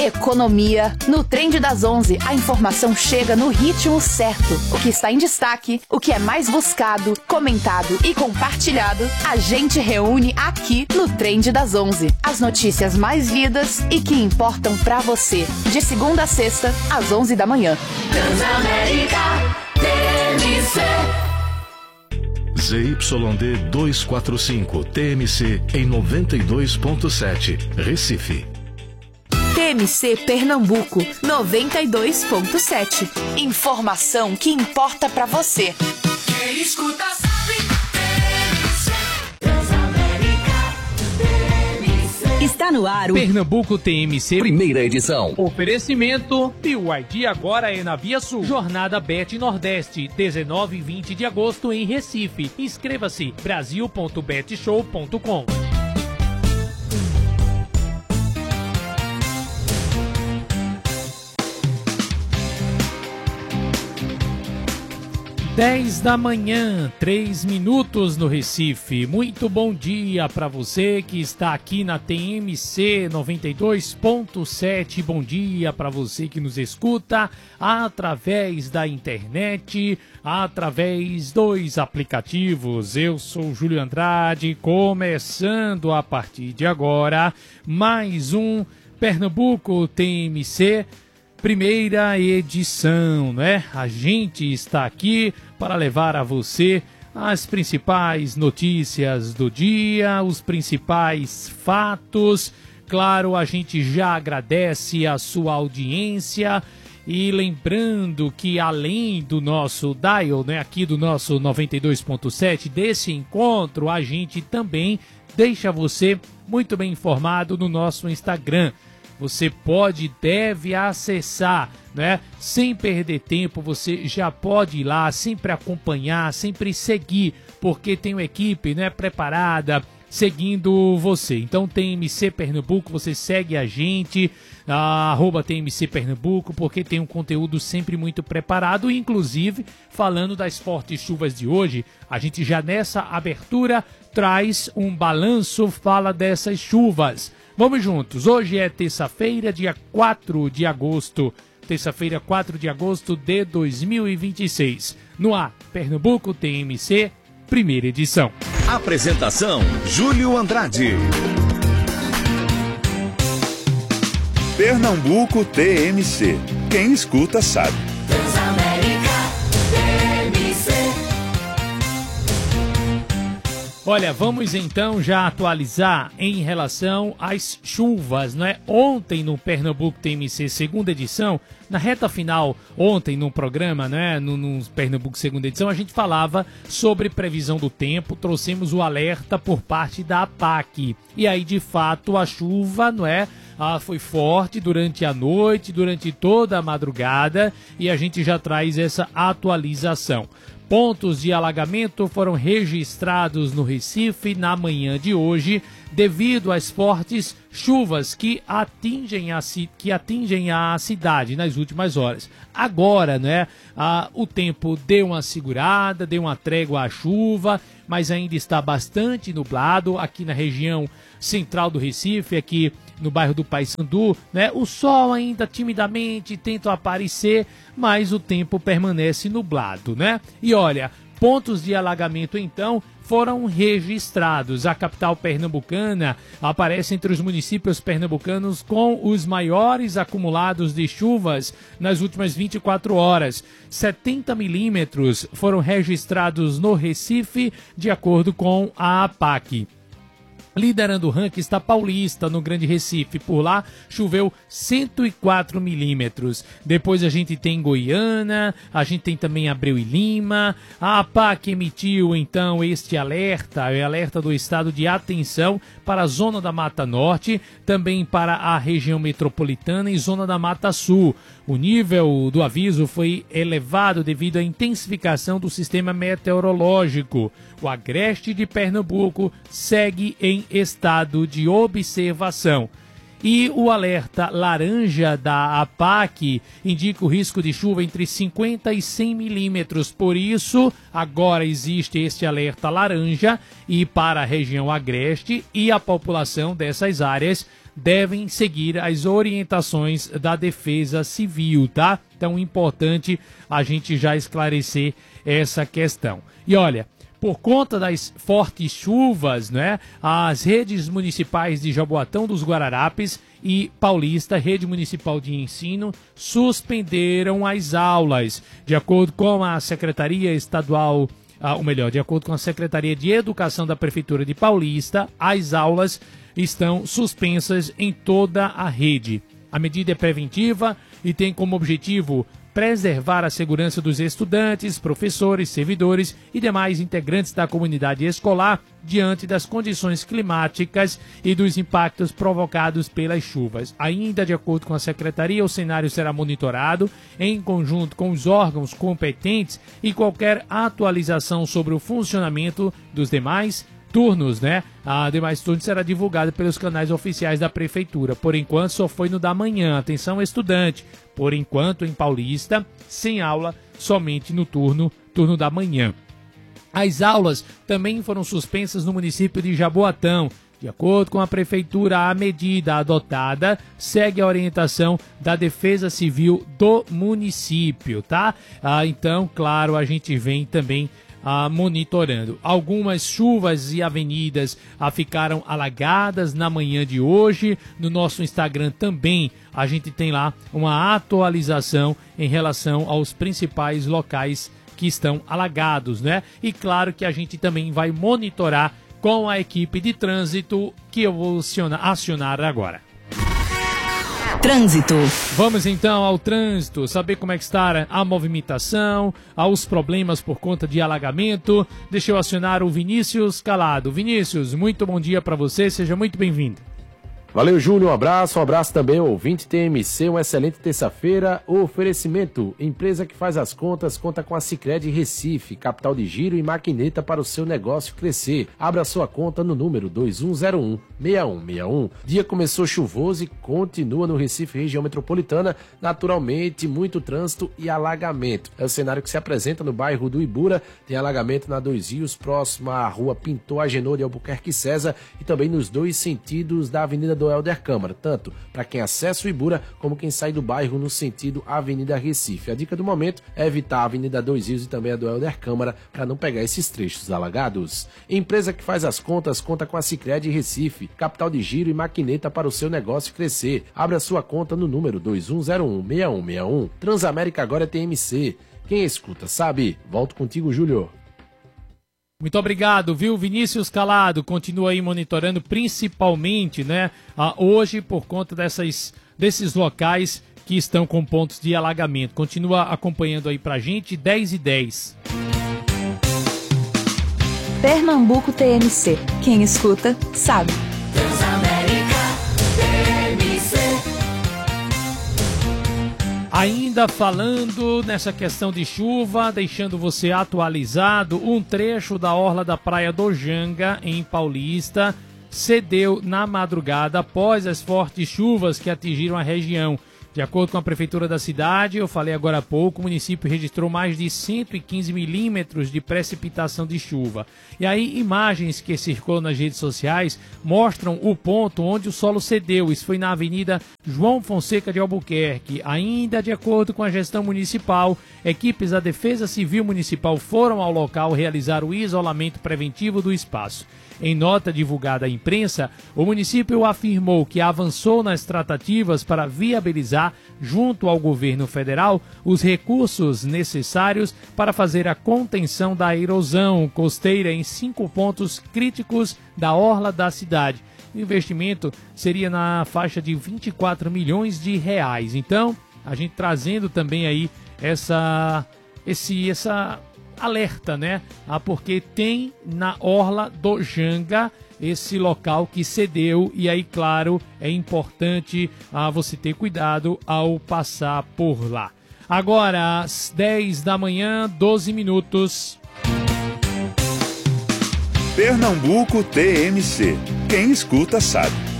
Economia. No Trend das 11, a informação chega no ritmo certo. O que está em destaque, o que é mais buscado, comentado e compartilhado, a gente reúne aqui no Trend das 11. As notícias mais lidas e que importam pra você. De segunda a sexta, às 11 da manhã. Transamérica TMC. ZYD 245 TMC em 92.7 Recife. TMC Pernambuco 92.7. Informação que importa pra você. Quem escuta sabe, TMC. Transamérica TMC. Está no ar o Pernambuco TMC, primeira edição. Oferecimento BYD agora é na Via Sul. Jornada Bet Nordeste, 19 e 20 de agosto em Recife. Inscreva-se brasil.betshow.com. 10 da manhã, 3 minutos no Recife. Muito bom dia para você que está aqui na TMC 92.7. Bom dia para você que nos escuta através da internet, através dos aplicativos. Eu sou Júlio Andrade, começando a partir de agora mais um Pernambuco TMC. Primeira edição, né? A gente está aqui para levar a você as principais notícias do dia, os principais fatos. Claro, a gente já agradece a sua audiência e lembrando que além do nosso dial, né, aqui do nosso 92.7, desse encontro, a gente também deixa você muito bem informado no nosso Instagram. Você deve acessar, né? Sem perder tempo, você já pode ir lá, sempre acompanhar, sempre seguir, porque tem uma equipe, né, preparada, seguindo você. Então, TMC Pernambuco, você segue a gente, @TMC Pernambuco, porque tem um conteúdo sempre muito preparado, inclusive, falando das fortes chuvas de hoje, a gente já nessa abertura traz um balanço, fala dessas chuvas. Vamos juntos, hoje é terça-feira, dia 4 de agosto, terça-feira 4 de agosto de 2026. No ar, Pernambuco TMC, primeira edição. Apresentação, Júlio Andrade. Pernambuco TMC, quem escuta sabe. Transamérica TMC. Olha, vamos então já atualizar em relação às chuvas, não é? Ontem no Pernambuco TMC segunda edição, na reta final, ontem no programa, né, no Pernambuco segunda edição, a gente falava sobre previsão do tempo, trouxemos o alerta por parte da APAC. E aí, de fato, a chuva, não é? Foi forte durante a noite, durante toda a madrugada, e a gente já traz essa atualização. Pontos de alagamento foram registrados no Recife na manhã de hoje, devido às fortes chuvas que atingem a cidade nas últimas horas. Agora, né, o tempo deu uma segurada, deu uma trégua à chuva, mas ainda está bastante nublado aqui na região central do Recife, aqui no bairro do Paissandu, né? O sol ainda timidamente tenta aparecer, mas o tempo permanece nublado, né? E olha, pontos de alagamento então foram registrados. A capital pernambucana aparece entre os municípios pernambucanos com os maiores acumulados de chuvas nas últimas 24 horas. 70 milímetros foram registrados no Recife, de acordo com a APAC. Liderando o ranking está Paulista, no Grande Recife. Por lá, choveu 104 milímetros. Depois a gente tem Goiânia, a gente tem também Abreu e Lima. A APAC emitiu, então, este alerta, o alerta do estado de atenção para a zona da Mata Norte, também para a região metropolitana e zona da Mata Sul. O nível do aviso foi elevado devido à intensificação do sistema meteorológico. O agreste de Pernambuco segue em estado de observação. E o alerta laranja da APAC indica o risco de chuva entre 50 e 100 milímetros. Por isso, agora existe este alerta laranja e para a região agreste e a população dessas áreas devem seguir as orientações da Defesa Civil, tá? Então, importante a gente já esclarecer essa questão. E olha, por conta das fortes chuvas, né, as redes municipais de Jaboatão dos Guararapes e Paulista, Rede Municipal de Ensino, suspenderam as aulas. De acordo com a Secretaria Estadual, de acordo com a Secretaria de Educação da Prefeitura de Paulista, as aulas estão suspensas em toda a rede. A medida é preventiva e tem como objetivo preservar a segurança dos estudantes, professores, servidores e demais integrantes da comunidade escolar diante das condições climáticas e dos impactos provocados pelas chuvas. Ainda de acordo com a Secretaria, o cenário será monitorado em conjunto com os órgãos competentes e qualquer atualização sobre o funcionamento dos demais turnos, né? A demais turnos será divulgada pelos canais oficiais da Prefeitura. Por enquanto, só foi no da manhã. Atenção, estudante. Por enquanto, em Paulista, sem aula, somente no turno da manhã. As aulas também foram suspensas no município de Jaboatão. De acordo com a Prefeitura, a medida adotada segue a orientação da Defesa Civil do município, tá? Então, claro, a gente vem também monitorando. Algumas chuvas e avenidas ficaram alagadas na manhã de hoje. No nosso Instagram também a gente tem lá uma atualização em relação aos principais locais que estão alagados, né? E claro que a gente também vai monitorar com a equipe de trânsito que eu vou acionar agora. Trânsito. Vamos então ao trânsito, saber como é que está a movimentação, aos problemas por conta de alagamento. Deixa eu acionar o Vinícius Calado. Vinícius, muito bom dia para você, seja muito bem-vindo. Valeu, Júlio, um abraço também ao ouvinte TMC, uma excelente terça-feira. Oferecimento, empresa que faz as contas, conta com a Sicredi Recife, capital de giro e maquineta para o seu negócio crescer. Abra sua conta no número 2101-6161. Dia começou chuvoso e continua no Recife, região metropolitana, naturalmente muito trânsito e alagamento. É o cenário que se apresenta no bairro do Ibura, tem alagamento na Dois Rios, próximo à rua Pintor Agenor de Albuquerque César e também nos dois sentidos da Avenida do Helder Câmara, tanto para quem acessa o Ibura como quem sai do bairro no sentido Avenida Recife. A dica do momento é evitar a Avenida Dois Rios e também a do Helder Câmara para não pegar esses trechos alagados. Empresa que faz as contas, conta com a Sicredi Recife, capital de giro e maquineta para o seu negócio crescer. Abra sua conta no número 2101-6161. Transamérica agora é TMC. Quem escuta sabe. Volto contigo, Júlio. Muito obrigado, viu, Vinícius Calado, continua aí monitorando principalmente, né, hoje por conta desses locais que estão com pontos de alagamento. Continua acompanhando aí pra gente, 10h10. Pernambuco TMC. Quem escuta, sabe. Ainda falando nessa questão de chuva, deixando você atualizado, um trecho da orla da Praia do Janga, em Paulista, cedeu na madrugada após as fortes chuvas que atingiram a região. De acordo com a Prefeitura da cidade, eu falei agora há pouco, o município registrou mais de 115 milímetros de precipitação de chuva. E aí, imagens que circulam nas redes sociais mostram o ponto onde o solo cedeu. Isso foi na Avenida João Fonseca de Albuquerque. Ainda de acordo com a gestão municipal, equipes da Defesa Civil Municipal foram ao local realizar o isolamento preventivo do espaço. Em nota divulgada à imprensa, o município afirmou que avançou nas tratativas para viabilizar, junto ao governo federal, os recursos necessários para fazer a contenção da erosão costeira em 5 pontos críticos da orla da cidade. O investimento seria na faixa de 24 milhões de reais. Então, a gente trazendo também aí essa alerta, né? Porque tem na orla do Janga esse local que cedeu e aí, claro, é importante você ter cuidado ao passar por lá. Agora, às 10 da manhã, 12 minutos. Pernambuco TMC. Quem escuta sabe.